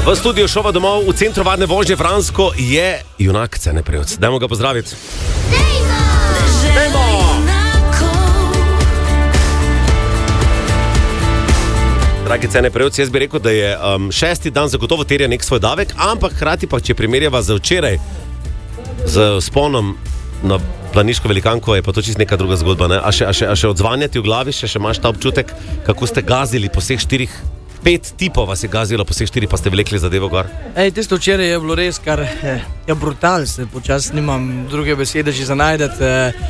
V studiu šova domov v centru varne vožnje Fransko je junak Cene Prevc. Dajmo ga pozdraviti. Dajmo! Dragi Cene Prevc, jaz bi rekel, da je šesti dan zagotovo terja nek svoj davek, ampak hkrati pa, če primerjava za včeraj z sponom na planiško velikanko, je pa to čisto neka druga zgodba. Ne? A še odzvanjati v glavi, še imaš ta občutek, kako ste gazili po vseh 5 tipov vas je gazilo, po vseh 4 pa ste vlekli zadevo gor. Tisto včeraj je bilo res kar brutal, se počas nimam druge besede že za najdeti.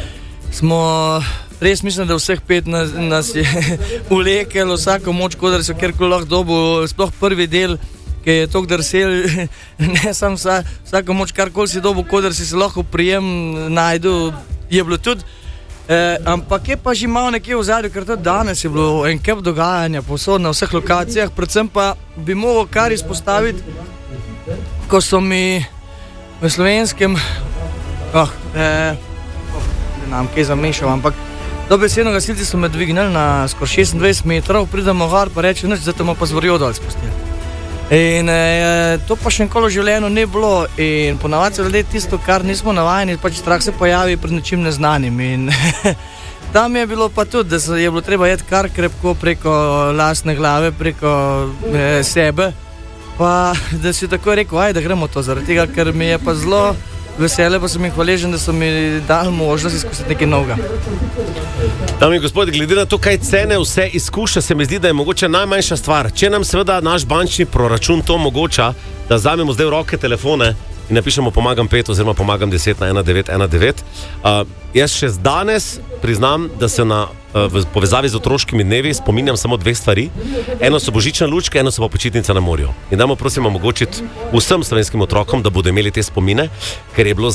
Res mislim, da vseh 5 nas je vlekelo, vsako moč, kodar so kjerkoli lahko dobil, sploh prvi del, ki je tok drsel, ne sam vsako moč, karkoli si dobil, kodar si se lahko prijem najdu, je bilo tudi. Ampak je pa že malo nekje v zadju, ker tudi danes je bilo en kup dogajanja povsod na vseh lokacijah, predvsem pa bi mogel kar izpostaviti, ko so mi v slovenskem ne nam kaj zamešal, ampak dobesedno gasilci so me dvignili na skoraj 26 metrov, pridemo gor pa reče, nič, zato me pa zvorijo dol spustili. In to pa še nikoli v življenju ne bilo in ponavadi so ljudje tisto, kar nismo navajeni, pač strah se pojavi pred nečim neznanim in tam je bilo pa tudi, da je bilo treba jeti kar krepko preko lastne glave, preko sebe, pa da si tako rekel, ajde, gremo to zaradi tega, ker mi je pa zelo vesele, pa sem jih hvaležen, da so mi dali možnost izkusiti nekaj novega. Dame in gospodi, glede na to, kaj Cene vse izkuša, se mi zdi, da je mogoče najmanjša stvar. Če nam seveda naš bančni proračun to omogoča, da vzamemo zdaj v roke telefone in napišemo pomagam 5 oziroma pomagam 10 na 1919. Jaz še danes priznam, da se v povezavi z otroškimi dnevi spominjam samo 2 stvari. Eno so božične lučke, eno so pa počitnice na morju. In dajmo prosim omogočiti vsem slovenskim otrokom, da bodo imeli te spomine, ker je bilo